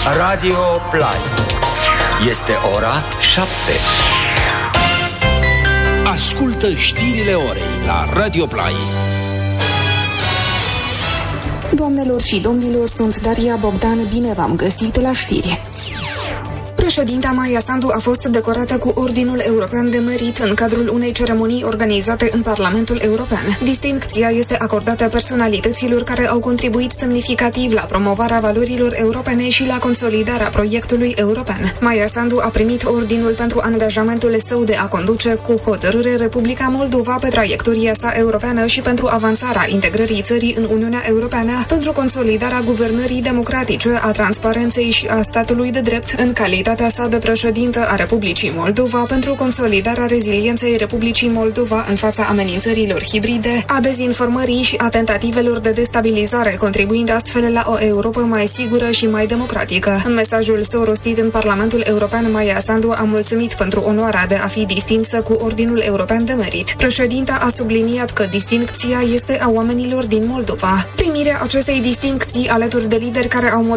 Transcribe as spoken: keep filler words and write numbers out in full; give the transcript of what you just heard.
Radio Play. Este ora șapte. Ascultă știrile orei la Radio Play. Doamnelor și domnilor, sunt Daria Bogdan, bine v-am găsit la știri. Președinta Maia Sandu a fost decorată cu Ordinul European de Merit în cadrul unei ceremonii organizate în Parlamentul European. Distincția este acordată personalităților care au contribuit semnificativ la promovarea valorilor europene și la consolidarea proiectului european. Maia Sandu a primit Ordinul pentru angajamentul său de a conduce cu hotărâre Republica Moldova pe traiectoria sa europeană și pentru avansarea integrării țării în Uniunea Europeană, pentru consolidarea guvernării democratice, a transparenței și a statului de drept în calitate sa de președintă a Republicii Moldova, pentru consolidarea rezilienței Republicii Moldova în fața amenințărilor hibride, a dezinformării și a tentativelor de destabilizare, contribuind astfel la o Europă mai sigură și mai democratică. În mesajul său rostit în Parlamentul European, Maia Sandu a mulțumit pentru onoarea de a fi distinsă cu Ordinul European de Merit. Președinta a subliniat că distincția este a oamenilor din Moldova. Primirea acestei distincții alături de lideri care au